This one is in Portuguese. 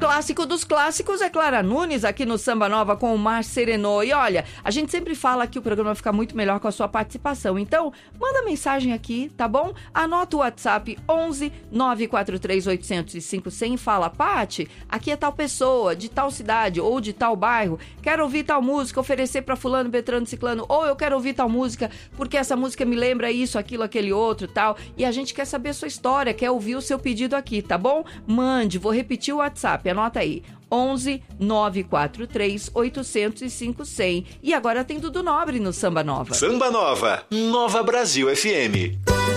clássico dos clássicos é Clara Nunes aqui no Samba Nova com o Mar Serenô. E olha, a gente sempre fala que o programa fica muito melhor com a sua participação. Então, manda mensagem aqui, tá bom? Anota o WhatsApp 11 943 805 100 e fala: Pati, aqui é tal pessoa, de tal cidade ou de tal bairro, quero ouvir tal música, oferecer pra fulano, Beltrano, Ciclano, ou eu quero ouvir tal música porque essa música me lembra isso, aquilo, aquele outro, tal. E a gente quer saber a sua história, quer ouvir o seu pedido aqui, tá bom? Mande, vou repetir o WhatsApp, anota aí. 11 943 805 100. E agora tem Dudu Nobre no Samba Nova. Samba Nova, Nova Brasil FM.